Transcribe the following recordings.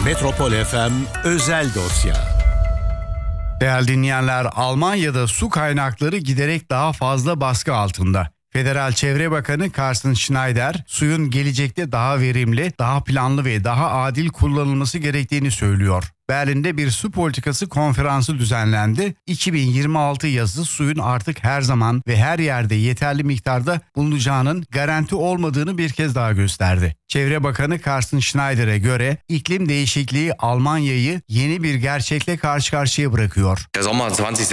Metropol FM özel dosya. Değerli dinleyenler, Almanya'da su kaynakları giderek daha fazla baskı altında. Federal Çevre Bakanı Carsten Schneider, suyun gelecekte daha verimli, daha planlı ve daha adil kullanılması gerektiğini söylüyor. Berlin'de bir su politikası konferansı düzenlendi. 2026 yazı suyun artık her zaman ve her yerde yeterli miktarda bulunacağının garanti olmadığını bir kez daha gösterdi. Çevre Bakanı Carsten Schneider'e göre iklim değişikliği Almanya'yı yeni bir gerçekle karşı karşıya bırakıyor. Der Sommer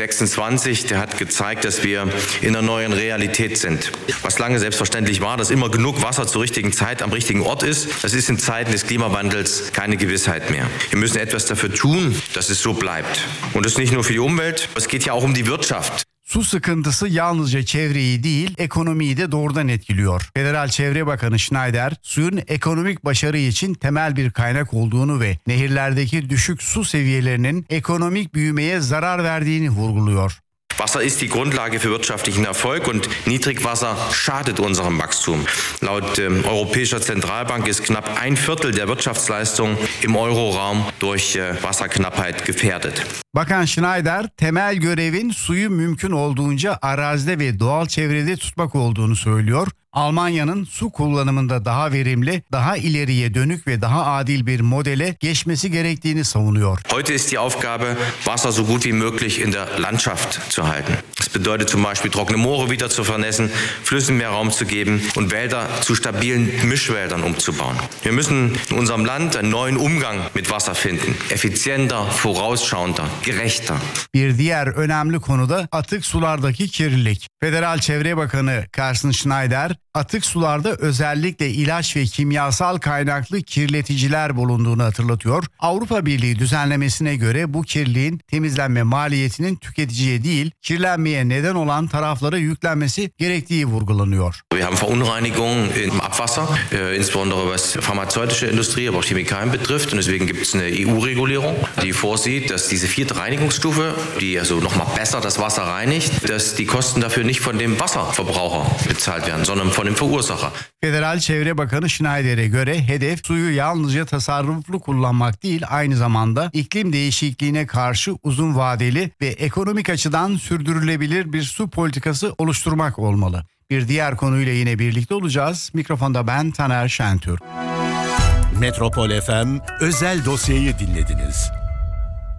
2026, der hat gezeigt, dass wir in einer neuen Realität sind. Was lange selbstverständlich war, dass immer genug Wasser zur richtigen Zeit am richtigen Ort ist, das ist in Zeiten des Klimawandels keine Gewissheit mehr. Wir müssen etwas dafür tun, dass es so bleibt. Und das nicht nur für die Umwelt, es geht ja auch um die Wirtschaft. Su sıkıntısı yalnızca çevreyi değil, ekonomiyi de doğrudan etkiliyor. Federal Çevre Bakanı Schneider, suyun ekonomik başarı için temel bir kaynak olduğunu ve nehirlerdeki düşük su seviyelerinin ekonomik büyümeye zarar verdiğini vurguluyor. Wasser ist die Grundlage für wirtschaftlichen Erfolg und Niedrigwasser schadet unserem Wachstum. Laut Europäischer Zentralbank ist knapp ein Viertel der Wirtschaftsleistung im Euroraum durch Wasserknappheit gefährdet. Bakan Schneider, temel görevin suyu mümkün olduğunca arazide ve doğal çevrede tutmak olduğunu söylüyor. Almanya'nın su kullanımında daha verimli, daha ileriye dönük ve daha adil bir modele geçmesi gerektiğini savunuyor. Heute ist die Aufgabe, Wasser so gut wie möglich in der Landschaft zu halten. Das bedeutet zum Beispiel, trockene Moore wieder zu vernässen, Flüssen mehr Raum zu geben und Wälder zu stabilen Mischwäldern umzubauen. Wir müssen in unserem Land einen neuen Umgang mit Wasser finden. Effizienter, vorausschauender, gerechter. Bir diğer önemli konu da atık sulardaki kirlilik. Federal Çevre Bakanı Carsten Schneider, atık sularda özellikle ilaç ve kimyasal kaynaklı kirleticiler bulunduğunu hatırlatıyor. Avrupa Birliği düzenlemesine göre bu kirliliğin temizlenme maliyetinin tüketiciye değil, kirlenmeye neden olan taraflara yüklenmesi gerektiği vurgulanıyor. Wir haben Verunreinigungen im Abwasser, insbesondere was pharmazeutische Industrie, aber auch Chemikalien betrifft. Und deswegen gibt es eine EU-Regulierung, die vorsieht, dass diese vierte Reinigungsstufe, die also nochmal besser das Wasser reinigt, dass die Kosten dafür nicht von dem Wasserverbraucher bezahlt werden, sondern von dem Verursacher. Federal Çevre Bakanı Schneider'e göre hedef suyu yalnızca tasarruflu kullanmak değil, aynı zamanda iklim değişikliğine karşı uzun vadeli ve ekonomik açıdan sürdürülebilir bir su politikası oluşturmak olmalı. Bir diğer konuyla yine birlikte olacağız. Mikrofonda ben Taner Şentürk. Metropol FM özel dosyayı dinlediniz.